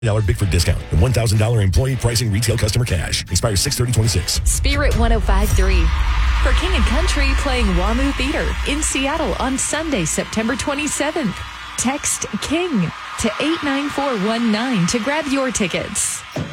Bigfoot discount and $1,000 employee pricing retail customer cash. Expires 6/30/26. Spirit 105.3. For King and Country playing WAMU Theater in Seattle on Sunday, September 27th. Text KING to 89419 to grab your tickets.